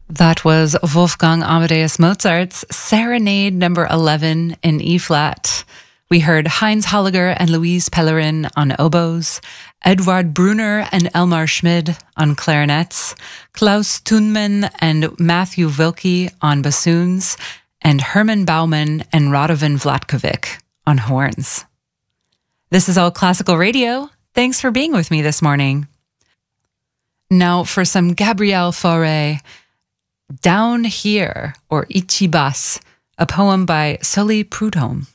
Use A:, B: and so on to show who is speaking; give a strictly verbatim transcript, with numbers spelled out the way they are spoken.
A: That was Wolfgang Amadeus Mozart's Serenade number eleven in E-flat. We heard Heinz Holliger and Louise Pellerin on oboes, Edward Brunner and Elmar Schmid on clarinets, Klaus Thunmann and Matthew Wilkie on bassoons, and Herman Baumann and Radovan Vlatkovic on horns. This is All Classical Radio. Thanks for being with me this morning. Now for some Gabrielle Fauré, Down Here, or Ichibas, a poem by Sully Prudhomme.